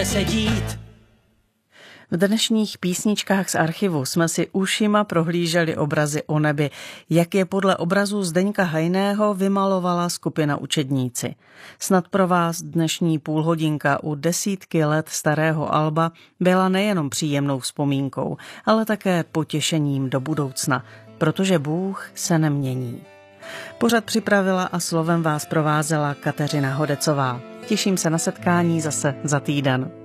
se dít. V dnešních písničkách z archivu jsme si ušima prohlíželi obrazy o nebi, jak je podle obrazů Zdeňka Hajného vymalovala skupina Učedníci. Snad pro vás dnešní půlhodinka u desítky let starého alba byla nejenom příjemnou vzpomínkou, ale také potěšením do budoucna, protože Bůh se nemění. Pořad připravila a slovem vás provázela Kateřina Hodecová. Těším se na setkání zase za týden.